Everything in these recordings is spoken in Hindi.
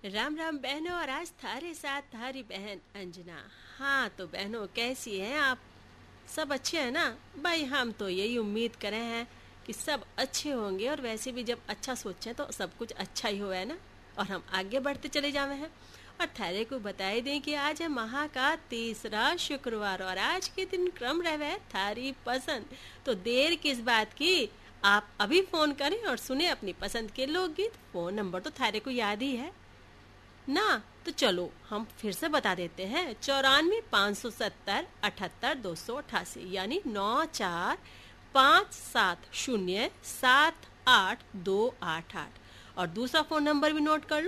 राम राम बहनों। और आज थारे साथ थारी बहन अंजना। हाँ तो बहनों, कैसी हैं आप? सब अच्छे हैं ना? भाई हम तो यही उम्मीद करें हैं कि सब अच्छे होंगे, और वैसे भी जब अच्छा सोचें तो सब कुछ अच्छा ही हुआ है ना, और हम आगे बढ़ते चले जावे हैं। और थारे को बताई दें कि आज है माह का तीसरा शुक्रवार, और आज के दिन क्रम रहे थारी पसंद। तो देर किस बात की, आप अभी फोन करें और सुने अपनी पसंद के लोकगीत। फोन नंबर तो थारे को याद ही है ना, तो चलो हम फिर से बता देते हैं। 94 570 78 288, यानी 9457078288। और दूसरा फोन नंबर भी नोट कर लो,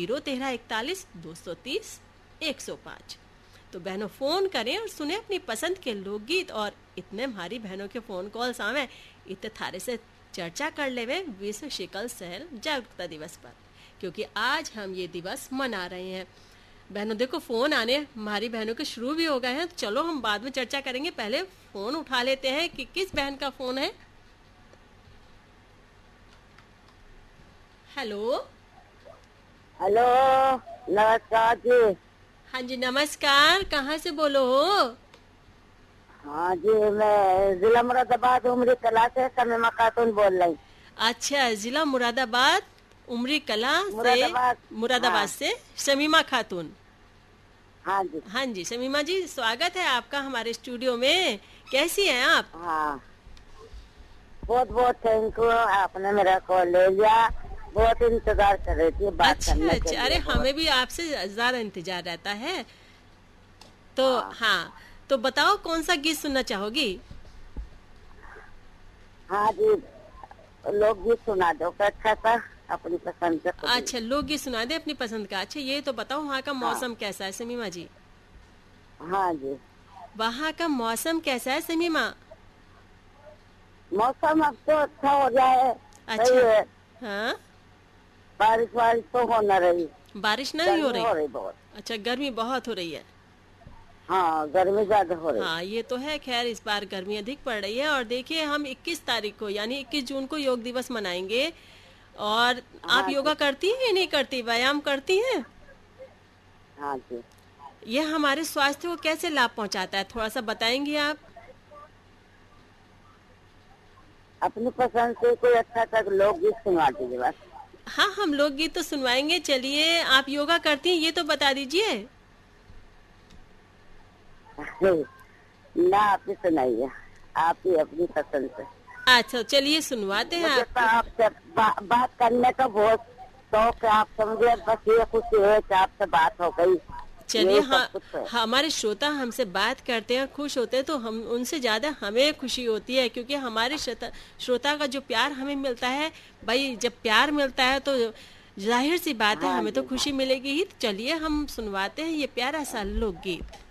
01341 230 105। तो बहनों फोन करें और सुने अपनी पसंद के लोकगीत। और इतने हमारी बहनों के फोन कॉल्स आवे, इतने थारे से चर्चा कर लेवे विश्व सिकल सेल जागरूकता दिवस पर, क्योंकि आज हम ये दिवस मना रहे हैं। बहनों देखो, फोन आने हमारी बहनों के शुरू भी हो गए हैं, तो चलो हम बाद में चर्चा करेंगे। पहले फोन उठा लेते हैं कि किस बहन का फोन है। हेलो हेलो, नमस्कार जी। हाँ जी नमस्कार, कहाँ से बोलो हो? हाँ जी, मैं जिला मुरादाबाद उमरी कला से शमीमा खातून बोल रही। अच्छा, जिला मुरादाबाद उमरी कला से मुरादाबाद हाँ। से शमीमा खातून। हाँ जी। हाँ जी शमीमा जी, स्वागत है आपका हमारे स्टूडियो में। कैसी हैं आप? हाँ, बहुत बहुत थैंक यू, आपने मेरा कॉल ले लिया। बहुत इंतजार कर रही थी बात अच्छा करने के अच्छा, लिए। अरे बहुत। हमें भी आपसे ज्यादा इंतजार रहता है। तो हाँ, तो बताओ कौन सा गीत सुनना चाहोगी? हाँ जी, लोकगीत सुना दो अच्छा सा, अपनी पसंद से खुद ही। अच्छा, लोकगीत सुना दे अपनी पसंद का। अच्छा ये तो बताओ, वहाँ का मौसम कैसा है शमीमा जी? हाँ जी, वहाँ का मौसम कैसा है शमीमा? मौसम अब तो अच्छा हो जाए। अच्छा। सही है। हाँ, बारिश वारिश तो हो न रही, बारिश नहीं हो गर्मी हो रही? रही बहुत। अच्छा, गर्मी बहुत हो रही है। हाँ, गर्मी ज्यादा हो रही। हाँ ये तो है, खैर इस बार गर्मी अधिक पड़ रही है। और देखिए, हम 21 तारीख को यानी 21 जून को योग दिवस मनाएंगे। और आप हाँ योगा जी। करती हैं या नहीं करती, व्यायाम करती हैं? हाँ जी, ये हमारे स्वास्थ्य को कैसे लाभ पहुंचाता है, थोड़ा सा बताएंगे आप? अपनी पसंद से कोई अच्छा सा लोकगीत सुना दीजिए बस। हाँ, हम लोकगीत तो सुनवाएंगे। चलिए, आप योगा करती हैं ये तो बता दीजिए। ना, आप ही सुनाइए, आप ही अपनी पसंद से। अच्छा चलिए, सुनवाते हैं मुझे आप। तो आपसे बात करने का बहुत शौक है। आप समझे, बस ये खुशी है कि आपसे बात हो गई। चलिए, यही हाँ, सब कुछ है। हमारे श्रोता हमसे बात करते हैं, खुश होते हैं, तो हम उनसे ज्यादा हमें खुशी होती है, क्योंकि हमारे श्रोता का जो प्यार हमें मिलता है, भाई जब प्यार मिलता है तो जाहिर सी बात है हाँ हमें तो जी, खुशी मिलेगी ही। तो चलिए हम सुनवाते हैं ये प्यारा सा लोकगीत।